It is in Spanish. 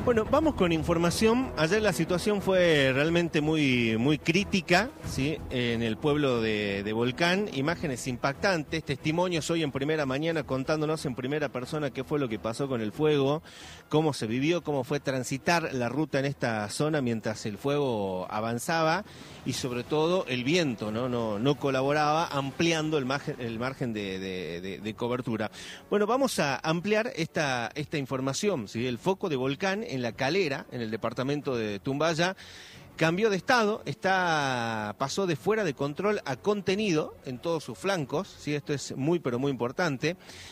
Bueno, vamos con información. Ayer la situación fue realmente muy crítica, ¿sí? En el pueblo de Volcán. Imágenes impactantes, testimonios hoy en primera mañana contándonos en primera persona qué fue lo que pasó con el fuego, cómo se vivió, cómo fue transitar la ruta en esta zona mientras el fuego avanzaba y sobre todo el viento no colaboraba, ampliando el margen de cobertura. Bueno, vamos a ampliar esta información, ¿sí? El foco de Volcán en La Calera, en el departamento de Tumbaya, cambió de estado, pasó de fuera de control a contenido en todos sus flancos, ¿sí? Esto es muy pero muy importante.